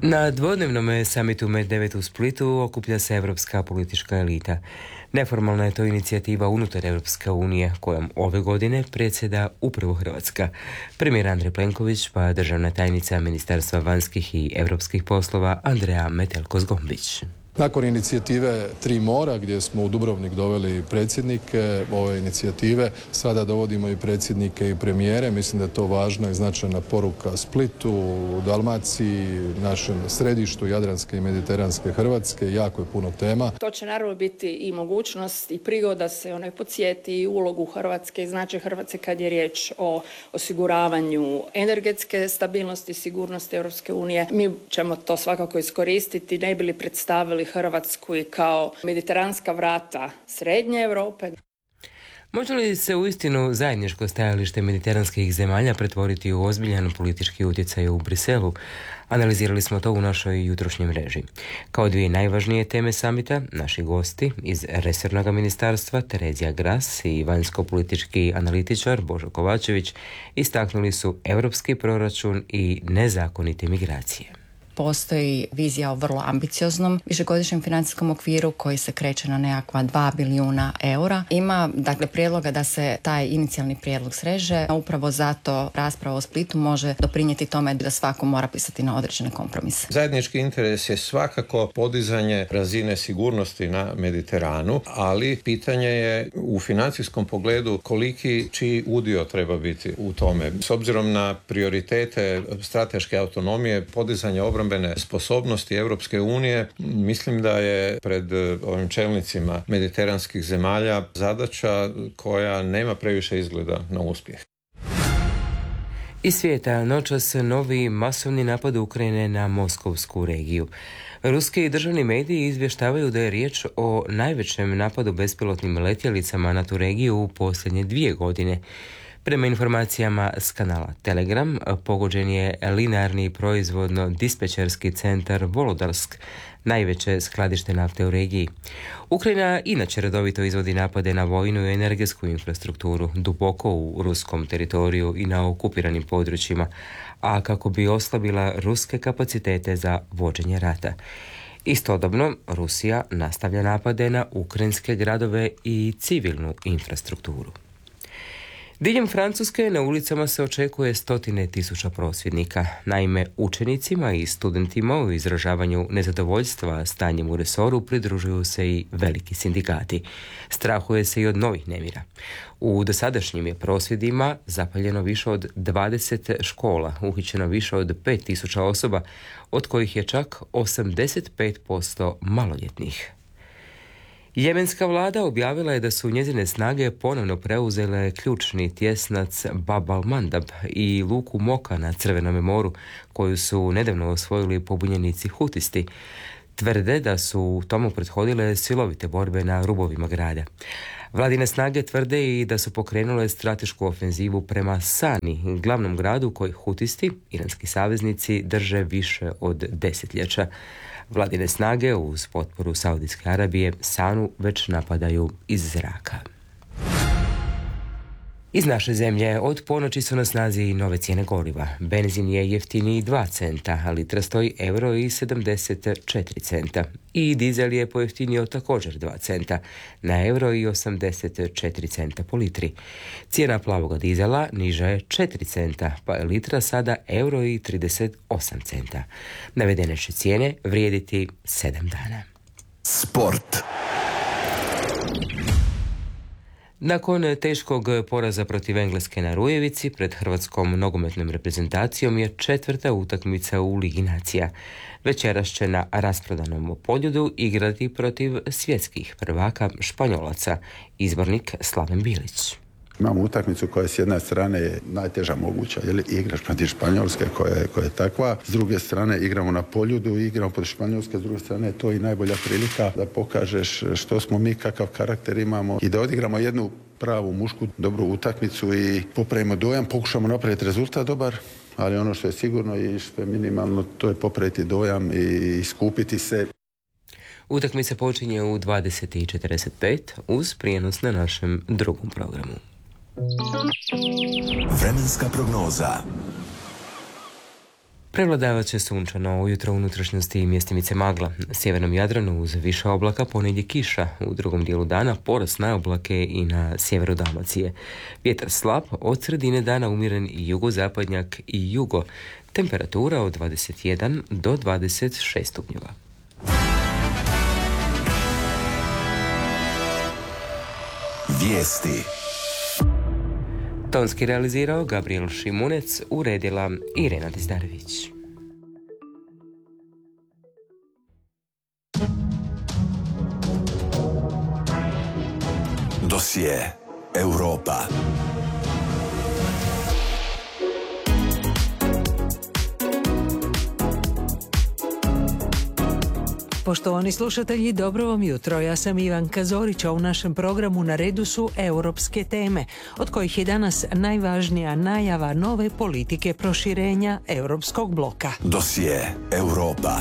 Na dvodnevnom samitu Med-9 u Splitu okuplja se evropska politička elita. Neformalna je to inicijativa unutar Evropske unije, kojom ove godine predsjeda upravo Hrvatska. Premijer Andrej Plenković pa državna tajnica Ministarstva vanjskih i europskih poslova Andrea Metelko-Zgombić. Nakon inicijative Tri mora, gdje smo u Dubrovnik doveli predsjednike ove inicijative, sada dovodimo i predsjednike i premijere. Mislim da je to važna i značajna poruka Splitu, Dalmaciji, našem središtu Jadranske i Mediteranske Hrvatske. Jako je puno tema. To će naravno biti i mogućnost i prigoda se podsjeti ulogu Hrvatske i značaj Hrvatske kad je riječ o osiguravanju energetske stabilnosti i sigurnosti Europske unije. Mi ćemo to svakako iskoristiti, ne bi li predstavili Hrvatsku i kao mediteranska vrata Srednje Europe. Može li se uistinu zajedničko stajalište mediteranskih zemalja pretvoriti u ozbiljan politički utjecaj u Briselu? Analizirali smo to u našoj jutrošnjoj mreži. Kao dvije najvažnije teme samita, naši gosti iz resornog ministarstva Terezija Gras i vanjsko-politički analitičar Božo Kovačević istaknuli su europski proračun i nezakonite migracije. Postoji vizija o vrlo ambicioznom višegodišnjem financijskom okviru koji se kreće na nekakva 2 bilijuna eura. Ima prijedloga da se taj inicijalni prijedlog sreže, a upravo zato rasprava o Splitu može doprinijeti tome da svako mora pisati na određene kompromise. Zajednički interes je svakako podizanje razine sigurnosti na Mediteranu, ali pitanje je u financijskom pogledu koliki čiji udio treba biti u tome. S obzirom na prioritete strateške autonomije, podizanje obrambene sposobnosti Europske unije, mislim da je pred ovim čelnicima mediteranskih zemalja zadaća koja nema previše izgleda na uspjeh. Iz svijeta noćas novi masovni napad Ukrajine na Moskovsku regiju. Ruski državni mediji izvještavaju da je riječ o najvećem napadu bespilotnim letjelicama na tu regiju u posljednje 2 godine. Prema informacijama s kanala Telegram, pogođen je linearni proizvodno-dispečerski centar Volodarsk, najveće skladište nafte u regiji. Ukrajina inače redovito izvodi napade na vojnu i energetsku infrastrukturu duboko u ruskom teritoriju i na okupiranim područjima, a kako bi oslabila ruske kapacitete za vođenje rata. Istodobno, Rusija nastavlja napade na ukrajinske gradove i civilnu infrastrukturu. Diljem Francuske na ulicama se očekuje 100.000 prosvjednika. Naime, učenicima i studentima u izražavanju nezadovoljstva stanjem u resoru pridružuju se i veliki sindikati. Strahuje se i od novih nemira. U dosadašnjim je prosvjedima zapaljeno više od 20 škola, uhićeno više od 5.000 osoba, od kojih je čak 85% maloljetnih. Jemenska vlada objavila je da su njezine snage ponovno preuzele ključni tjesnac Bab al-Mandab i luku Moka na Crvenome moru, koju su nedavno osvojili pobunjenici Hutisti. Tvrde da su tomu prethodile silovite borbe na rubovima grada. Vladine snage tvrde i da su pokrenule stratešku ofenzivu prema Sani, glavnom gradu koji Hutisti, iranski saveznici, drže više od desetljeća. Vladine snage uz potporu Saudijske Arabije Sanu već napadaju iz zraka. Iz naše zemlje od ponoći su na snazi i nove cijene goriva. Benzin je jeftiniji 2 centa, a litra stoji €1,74. I dizel je pojeftinio također 2 centa, na €1,84 po litri. Cijena plavoga dizela niža je 4 centa, pa je litra sada €1,38. Navedene će cijene vrijediti 7 dana. Sport. Nakon teškog poraza protiv Engleske na Rujevici, pred hrvatskom nogometnom reprezentacijom je 4. utakmica u Ligi nacija. Večeras će na rasprodanom Poljudu igrati protiv svjetskih prvaka Španjolaca, izbornik Slaven Bilić. Imamo utakmicu koja s jedne strane je najteža moguća, jer igraš protiv Španjolske koja je takva. S druge strane igramo na Poljudu, igramo protiv Španjolske, s druge strane je to i najbolja prilika da pokažeš što smo mi, kakav karakter imamo i da odigramo jednu pravu mušku, dobru utakmicu i popravimo dojam, pokušamo napraviti rezultat dobar, ali ono što je sigurno i što je minimalno, to je popraviti dojam i iskupiti se. Utakmica počinje u 20:45 uz prijenos na našem drugom programu. Vremenska prognoza. Prevladavat će sunčano, ujutro u unutrašnjosti i mjestimice magla. Na sjevernom Jadranu uz više oblaka ponegdje kiša. U drugom dijelu dana porast na oblake i na sjeveru Dalmacije. Vjetar slab, od sredine dana umjeren i jugozapadnjak i jugo. Temperatura od 21 do 26 stupnjeva. Vijesti. Tonski realizirao Gabriel Šimunec, uredila Irena Dizdarević. Dosije Europa. Poštovani slušatelji, dobro vam jutro. Ja sam Ivanka Zorić, a u našem programu na redu su europske teme, od kojih je danas najvažnija najava nove politike proširenja europskog bloka. Dosije Europa.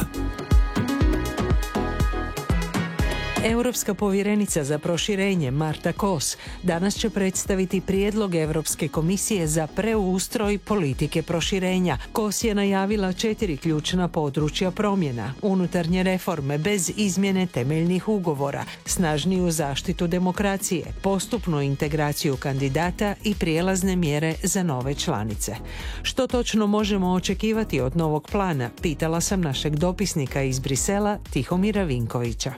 Europska povjerenica za proširenje Marta Kos danas će predstaviti prijedlog Europske komisije za preustroj politike proširenja. Kos je najavila 4 ključna područja promjena: unutarnje reforme bez izmjene temeljnih ugovora, snažniju zaštitu demokracije, postupnu integraciju kandidata i prijelazne mjere za nove članice. Što točno možemo očekivati od novog plana, pitala sam našeg dopisnika iz Brisela, Tihomira Vinkovića.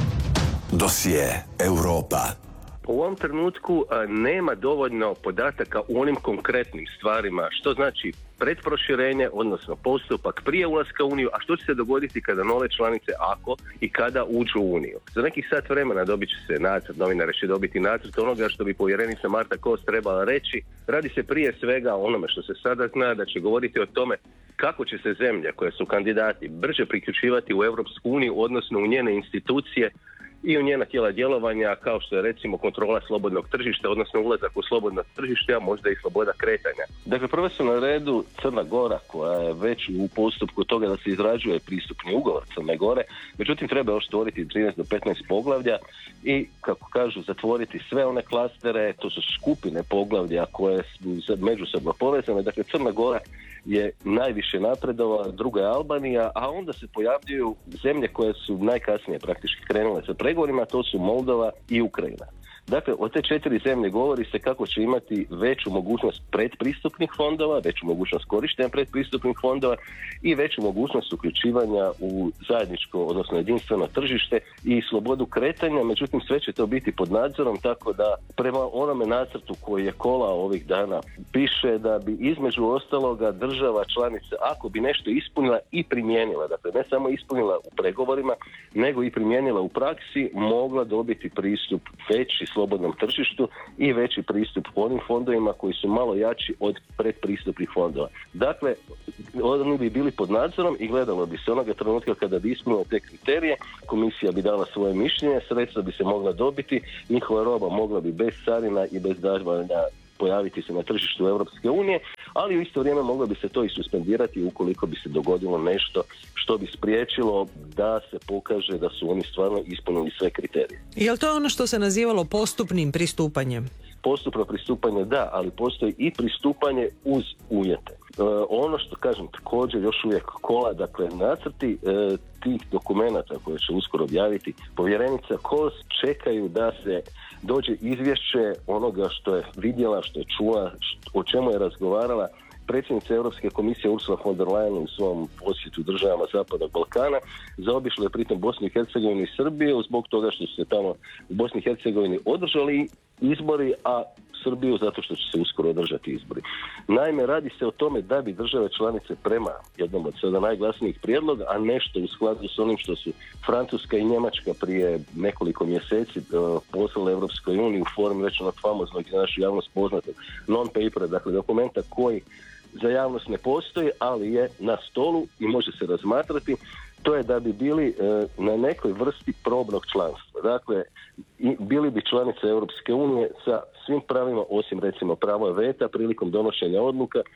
Dosije Europa. U ovom trenutku nema dovoljno podataka u onim konkretnim stvarima, što znači predproširenje, odnosno postupak prije ulaska u Uniju, a što će se dogoditi kada nove članice, ako i kada uđu u Uniju. Za nekih sat vremena dobit će se nacrt, novinari će dobiti nacrt onoga što bi povjerenica Marta Kos trebala reći. Radi se prije svega o onome što se sada zna, da će govoriti o tome kako će se zemlje koje su kandidati brže priključivati u Europsku uniju, odnosno u njene institucije i u njena tijela djelovanja, kao što je recimo kontrola slobodnog tržišta, odnosno ulazak u slobodno tržište, a možda i sloboda kretanja. Dakle, prvo su na redu Crna Gora, koja je već u postupku toga da se izrađuje pristupni ugovor Crne Gore, međutim treba još stvoriti 13 do 15 poglavlja i, kako kažu, zatvoriti sve one klastere, to su skupine poglavlja koje su međusobno povezane. Dakle, Crna Gora je najviše napredovala, druga je Albanija, a onda se pojavljuju zemlje koje su najkasnije praktički krenule sa pregovorima, to su Moldova i Ukrajina. Dakle, od te 4 zemlje govori se kako će imati veću mogućnost predpristupnih fondova, veću mogućnost korištenja predpristupnih fondova i veću mogućnost uključivanja u zajedničko, odnosno jedinstveno tržište i slobodu kretanja, međutim sve će to biti pod nadzorom, tako da prema onome nacrtu koji je kolao ovih dana piše da bi između ostaloga država članica, ako bi nešto ispunila i primijenila, dakle ne samo ispunila u pregovorima, nego i primijenila u praksi, mogla dobiti pristup veći slobodnom tržištu i veći pristup onim fondovima koji su malo jači od predpristupnih fondova. Dakle, oni bi bili pod nadzorom i gledalo bi se onoga trenutka kada bi ispunilo te kriterije, komisija bi dala svoje mišljenje, sredstva bi se mogla dobiti, njihova roba mogla bi bez carina i bez davanja pojaviti se na tržištu Europske unije, ali u isto vrijeme moglo bi se to i suspendirati ukoliko bi se dogodilo nešto što bi spriječilo da se pokaže da su oni stvarno ispunili sve kriterije. Je li to ono što se nazivalo postupnim pristupanjem? Postupno pristupanje da, ali postoji i pristupanje uz uvjete. Ono što kažem također još uvijek kola, dakle nacrti tih dokumenata koje će uskoro objaviti povjerenica Kos čekaju da se dođe izvješće onoga što je vidjela, što je čula, o čemu je razgovarala predsjednica Europske komisije Ursula von der Leyen u svom posjetu državama Zapadnog Balkana. Zaobišla je pritom Bosnu i Hercegovinu i Srbiju zbog toga što su se tamo u Bosni i Hercegovini održali izbori, a Srbiju zato što će se uskoro održati izbori. Naime, radi se o tome da bi države članice prema jednom od sada najglasnijih prijedloga, a nešto u skladu s onim što su Francuska i Njemačka prije nekoliko mjeseci poslale Europskoj uniji u formi već onog famoznog i za našu javnost poznatog non-papera, dakle dokumenta koji za javnost ne postoji, ali je na stolu i može se razmatrati. To je da bi bili na nekoj vrsti probnog članstva. Dakle, bili bi članice Europske unije sa svim pravima, osim recimo prava veta prilikom donošenja odluka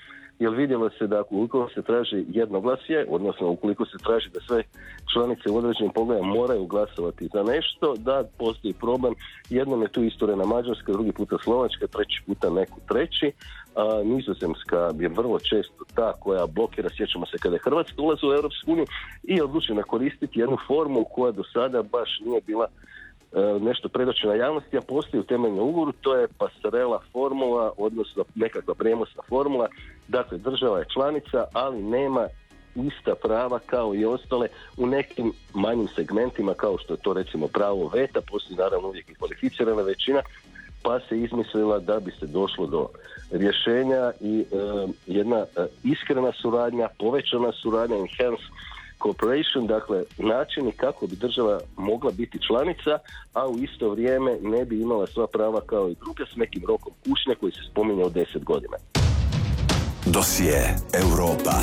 jer vidjelo se da ukoliko se traži jednoglasje, odnosno ukoliko se traži da sve članice u određenim pogledima moraju glasovati za nešto, da postoji problem. Jednom je tu isturena Mađarska, drugi puta Slovačka, treći puta neko treći. Nizozemska je vrlo često ta koja blokira, sjećamo se kada je Hrvatska ulazila u Europsku uniju i odlučila koristiti jednu formu koja do sada baš nije bila nešto predočena javnosti, a postoji u temeljnom ugovoru, to je pasarela formula, odnosno nekakva prijenosna formula. Dakle, država je članica, ali nema ista prava kao i ostale u nekim manjim segmentima, kao što je to recimo pravo veta, postoji naravno uvijek i kvalificirana većina, pa se izmislila da bi se došlo do rješenja i jedna iskrena suradnja, povećana suradnja, enhanced cooperation, dakle načini kako bi država mogla biti članica, a u isto vrijeme ne bi imala sva prava kao i druge s nekim rokom kušnje koji se spominje od 10 godina. Dosije Europa.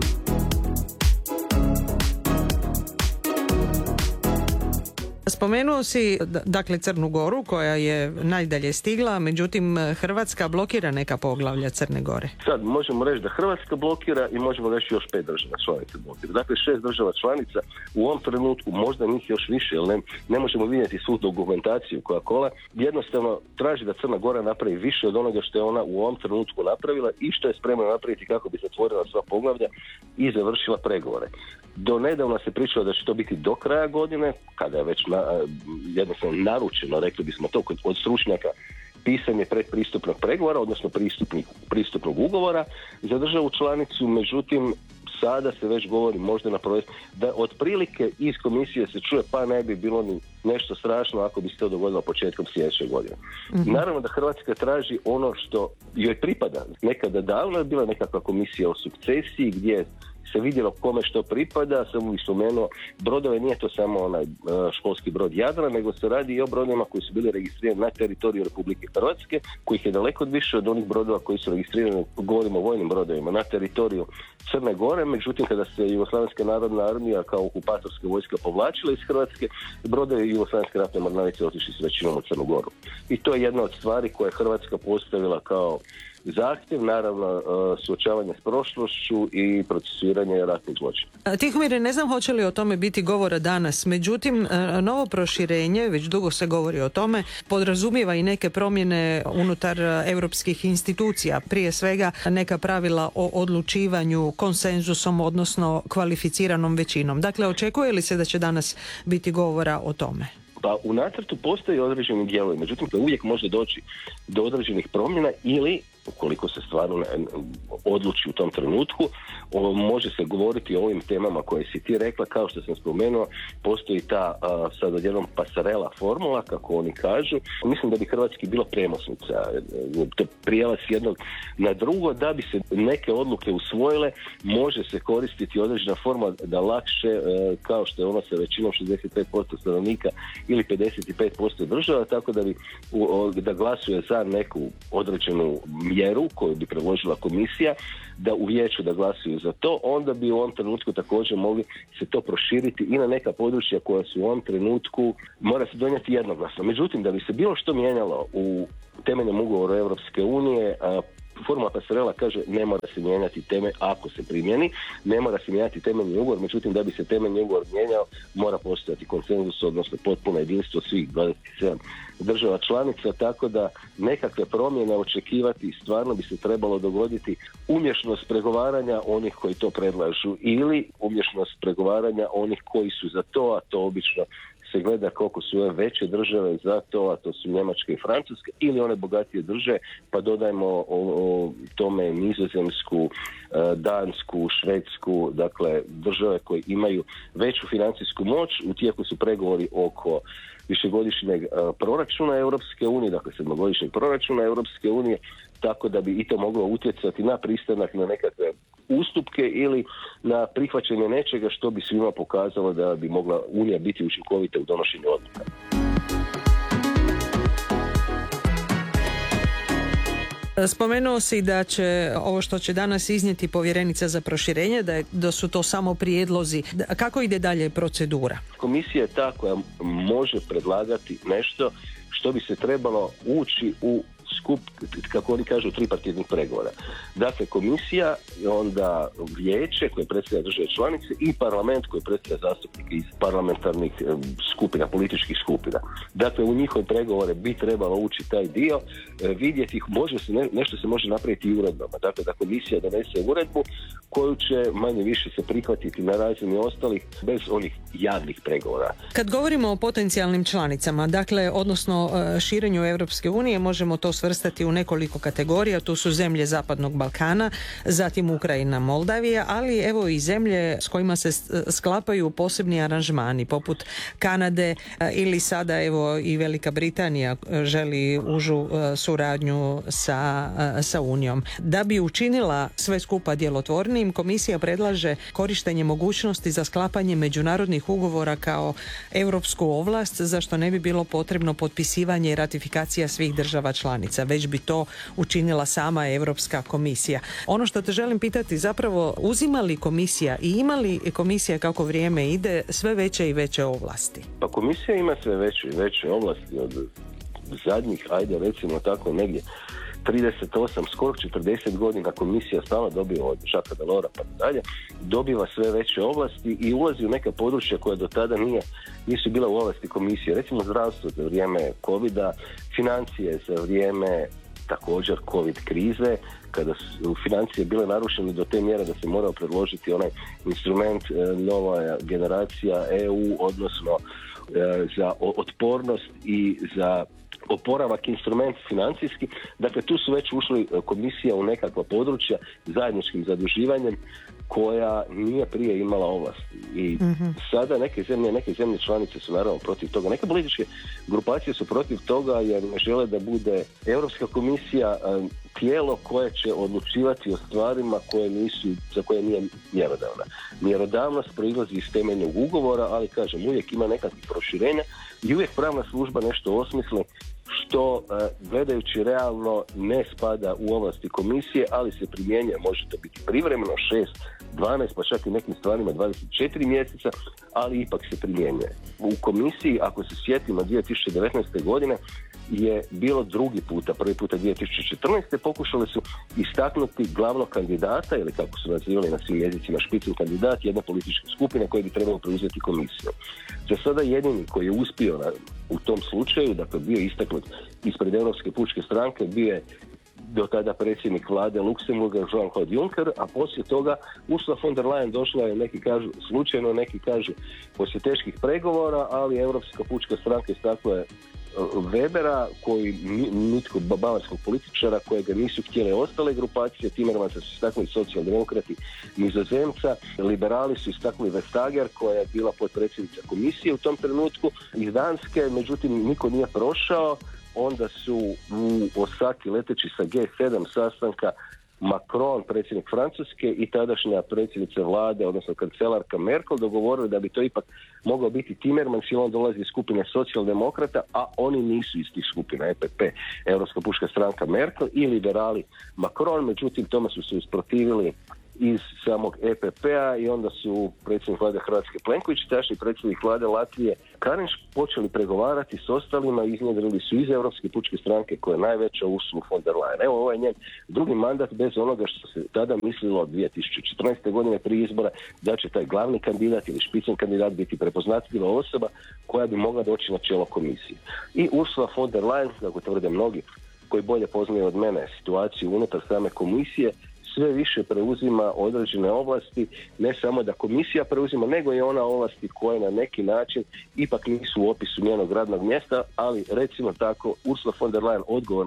Spomenuo si dakle Crnu Goru koja je najdalje stigla, međutim Hrvatska blokira neka poglavlja Crne Gore. Sad možemo reći da Hrvatska blokira i možemo reći još 5 država članica blokira. Dakle 6 država članica u ovom trenutku, možda njih još više, jer ne možemo vidjeti svu dokumentaciju koja kola, jednostavno traži da Crna Gora napravi više od onoga što je ona u ovom trenutku napravila i što je spremna napraviti kako bi zatvorila sva poglavlja i završila pregovore. Do nedavno se pričalo da će to biti do kraja godine, kada je već jednostavno naručeno, rekli bismo to, od stručnjaka, pisanje predpristupnog pregovora, odnosno pristupnog ugovora za državu članicu. Međutim, sada se već govori možda na projekt da otprilike iz komisije se čuje pa ne bi bilo ni nešto strašno ako bi se to dogodilo početkom sljedeće godine. Naravno da Hrvatska traži ono što joj pripada. Nekada davno je bila nekakva komisija o sukcesiji gdje se vidjelo kome što pripada, samo bih spomenuo brodove, nije to samo onaj školski brod Jadran, nego se radi i o brodovima koji su bili registrirani na teritoriju Republike Hrvatske, kojih je daleko više od onih brodova koji su registrirani, govorimo o vojnim brodovima, na teritoriju Crne Gore. Međutim, kada se Jugoslavenska narodna armija kao okupatorska vojska povlačila iz Hrvatske, brodovi Jugoslavenske ratne mornarice otišli su većinom u Crnu Goru. I to je jedna od stvari koje je Hrvatska postavila kao zahtjev, naravno suočavanje s prošlošću i procesuiranje ratnih zločina. Tihomire, ne znam hoće li o tome biti govora danas, međutim novo proširenje, već dugo se govori o tome, podrazumijeva i neke promjene unutar europskih institucija, prije svega neka pravila o odlučivanju konsenzusom, odnosno kvalificiranom većinom. Dakle, očekuje li se da će danas biti govora o tome? Pa u nacrtu postoji određeni dijelovi, međutim da uvijek može doći do određenih promjena ili ukoliko se stvarno odluči u tom trenutku, može se govoriti o ovim temama koje si ti rekla, kao što sam spomenuo, postoji ta sad odjednom pasarela formula, kako oni kažu. Mislim da bi hrvatski bilo premosnica, prijelaz jednog na drugo, da bi se neke odluke usvojile, može se koristiti određena forma da lakše, kao što je ono sa većinom 65% stanovnika ili 55% država, tako da bi da glasuje za neku određenu mjeru koju bi predložila komisija, da u vijeću da glasuju za to, onda bi u ovom trenutku također mogli se to proširiti i na neka područja koja su u ovom trenutku mora se donijeti jednoglasno. Međutim, da bi se bilo što mijenjalo u temeljnom ugovoru Europske unije, formula pasarela kaže ne mora se mijenjati ako se primjeni, ne mora se mijenjati temeljni ugovor, međutim da bi se temeljni ugovor mijenjao mora postojati konsenzus, odnosno potpuno jedinstvo svih 27 država članica, tako da nekakve promjene očekivati stvarno bi se trebalo dogoditi umješnost pregovaranja onih koji to predlažu ili umješnost pregovaranja onih koji su za to, a to obično se gleda koliko su ove veće države za to, a to su Njemačka i Francuska, ili one bogatije države, pa dodajmo o tome Nizozemsku, Dansku, Švedsku, dakle države koje imaju veću financijsku moć. U tijeku su pregovori oko višegodišnjeg proračuna Europske unije, dakle 7-godišnjeg proračuna Europske unije, tako da bi i to moglo utjecati na pristanak na nekakve ustupke ili na prihvaćanje nečega što bi svima pokazalo da bi mogla Unija biti učinkovita u donošenju odluka. Spomenuo si da će ovo što će danas iznijeti povjerenica za proširenje, da su to samo prijedlozi. Kako ide dalje procedura? Komisija je ta koja može predlagati nešto što bi se trebalo ući u skup, kako oni kažu, tripartitnih pregovora. Dakle, komisija, onda vijeće koje predstavlja države članice i parlament koji predstavlja zastupnike iz parlamentarnih skupina, političkih skupina. Dakle, u njihove pregovore bi trebalo ući taj dio, vidjeti ih, nešto se može napraviti i uredbama. Dakle, da komisija donese uredbu koju će manje više se prihvatiti na razini ostalih bez onih javnih pregovora. Kad govorimo o potencijalnim članicama, dakle, odnosno širenju Europske unije, možemo to svrstati u nekoliko kategorija. Tu su zemlje Zapadnog Balkana, zatim Ukrajina, Moldavija, ali evo i zemlje s kojima se sklapaju posebni aranžmani, poput Kanade ili sada evo i Velika Britanija želi užu suradnju sa Unijom. Da bi učinila sve skupa djelotvornijim, komisija predlaže korištenje mogućnosti za sklapanje međunarodnih ugovora kao europsku ovlast, za što ne bi bilo potrebno potpisivanje i ratifikacija svih država članica, već bi to učinila sama Europska komisija. Ono što te želim pitati, zapravo, uzima li komisija i ima li komisija, kako vrijeme ide, sve veće i veće ovlasti? Pa komisija ima sve veće i veće ovlasti od zadnjih, ajde recimo tako negdje 38, skoro 40 godina komisija stalno dobiva od Jacquesa Delorsa pa dalje, dobiva sve veće ovlasti i ulazi u neka područja koja do tada nisu bila u ovlasti komisije. Recimo zdravstvo za vrijeme covida, financije za vrijeme također covid krize, kada su financije bile narušene do te mjere da se morao predložiti onaj instrument nova generacija EU, odnosno za otpornost i za oporavak, instrument financijski. Dakle, tu su već ušli komisija u nekakva područja zajedničkim zaduživanjem koja nije prije imala ovlasti. I sada neke zemlje članice su naravno protiv toga. Neke političke grupacije su protiv toga jer ne žele da bude Europska komisija tijelo koje će odlučivati o stvarima za koje nije mjerodavna. Mjerodavnost proizlazi iz temeljnog ugovora, ali kažem, uvijek ima nekakvih proširenja i uvijek pravna služba nešto osmisli što gledajući realno ne spada u ovlasti komisije, ali se primjenjuje, može to biti privremeno 6, 12, pa čak i nekim stvarima 24 mjeseca, ali ipak se primjenjuje. U komisiji, ako se sjetimo 2019. godine, je bilo drugi puta, prvi puta 2014. pokušali su istaknuti glavnog kandidata, ili kako su nazivali na svim jezicima špicen kandidat, jedna politička skupina koja bi trebala preuzeti komisiju. Za sada jedini koji je uspio u tom slučaju, dakle bio istaknut ispred Europske pučke stranke, bio je do tada predsjednik vlade Luksemburga Jean-Claude Juncker, a poslije toga Ursula von der Leyen došla je, neki kažu slučajno, neki kažu poslije teških pregovora, ali Europska pučka stranka istakla je Webera, koji nitko bavarskog političara kojega nisu htjele ostale grupacije, Timmermansa su istaknuli socijaldemokrati Nizozemca, liberali su istaknuli Vestager koja je bila potpredsjednica komisije u tom trenutku iz Danske, međutim niko nije prošao. Onda su u Osaki leteći sa G7 sastanka Macron, predsjednik Francuske, i tadašnja predsjednica vlade, odnosno kancelarka Merkel, dogovorili da bi to ipak mogao biti Timmermans, i on dolazi iz skupine socijaldemokrata, a oni nisu iz tih skupina, EPP, Europska pučka stranka Merkel, i liberali Macron. Međutim, tome su se usprotivili iz samog EPP-a i onda su predsjednik vlade Hrvatske Plenković, tadašnji predsjednik vlade Latvije Karinš počeli pregovarati s ostalima, iznjedrili su iz Europske pučke stranke koja je najveća Ursula von der Leyen. Evo, ovo je njen drugi mandat bez onoga što se tada mislilo od 2014. godine prije izbora da će taj glavni kandidat ili špicen kandidat biti prepoznatljiva osoba koja bi mogla doći na čelo komisije. I Ursula von der Leyen, kako tvrde mnogi koji bolje poznaju od mene situaciju unutar same komisije, sve više preuzima određene ovlasti, ne samo da komisija preuzima, nego i ona ovlasti koje na neki način ipak nisu u opisu njenog radnog mjesta, ali recimo tako Ursula von der Leyen odgovorna